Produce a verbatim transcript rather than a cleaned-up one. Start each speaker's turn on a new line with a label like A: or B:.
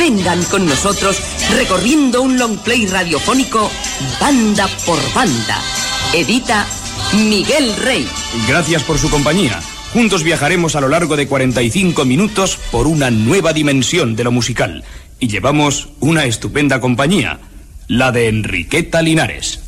A: Vengan con nosotros recorriendo un long play radiofónico banda por banda. Edita Miguel Rey.
B: Gracias por su compañía. Juntos viajaremos a lo largo de cuarenta y cinco minutos por una nueva dimensión de lo musical. Y llevamos una estupenda compañía, la de Enriqueta Linares.